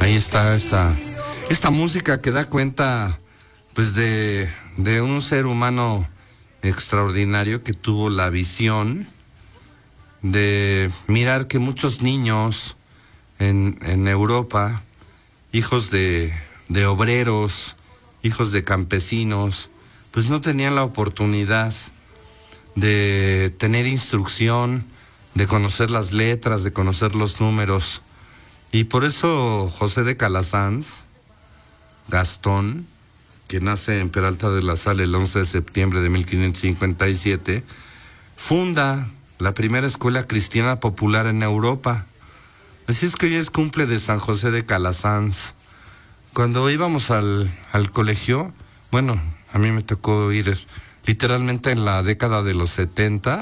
Ahí está esta música que da cuenta pues de un ser humano extraordinario que tuvo la visión de mirar que muchos niños en Europa, hijos de obreros, hijos de campesinos, pues no tenían la oportunidad de tener instrucción, de conocer las letras, de conocer los números. Y por eso José de Calasanz, Gastón, que nace en Peralta de la Sal el 11 de septiembre de 1557, funda la primera escuela cristiana popular en Europa. Así es que hoy es cumple de San José de Calasanz. Cuando íbamos al colegio, bueno, a mí me tocó ir literalmente en la década de los 70,